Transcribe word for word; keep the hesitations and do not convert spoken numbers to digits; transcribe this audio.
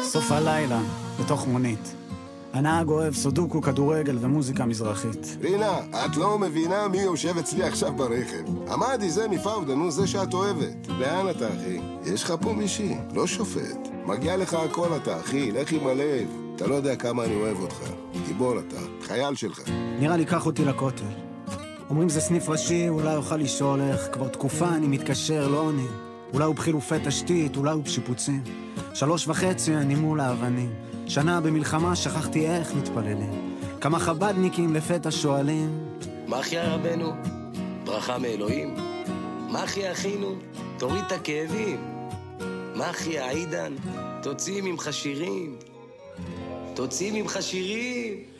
סוף הלילה, בתוך מונית. הנהג אוהב סודוקו, כדורגל ומוזיקה מזרחית. רינה, את לא מבינה מי יושב אצלי עכשיו ברכב. עמדי זה מפאודה, נו זה שאת אוהבת. לאן אתה, אחי? יש לך פה מישהי, לא שופט. מגיע לך הכל אתה, אחי, לך עם הלב. אתה לא יודע כמה אני אוהב אותך. גיבור אתה, חייל שלך. נראה לי קח אותי לכותל. אומרים זה סניף ראשי, אולי אוכל לשאול איך. כבר תקופה אני מתקשר, לא עונה. אולי הוא בחילופי תשתית, אולי הוא בשיפוצים. שלוש וחצי אני מול האבנים. שנה במלחמה שכחתי איך מתפללים. כמה חבדניקים לפתע שואלים, מה אחי רבנו? ברכה מאלוהים. מה אחי אחינו? תוריד את הכאבים. מה אחי העידן? תוציא ממך שירים. תוציא ממך שירים.